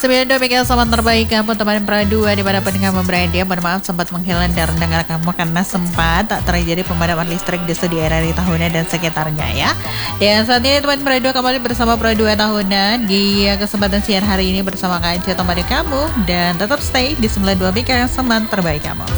92 MHz sama terbaik kamu teman Pradua dimanapun kamu berada. Mohon maaf sempat menghilang dari dengar kamu karena sempat tak terjadi pemadaman listrik di sedia area di Tahuna dan sekitarnya ya. Dan saat ini teman Pradua kembali bersama Pradua Tahuna di kesempatan siang hari ini bersama Kak Ece temani kamu dan tetap stay di 92 MHz sama terbaik kamu.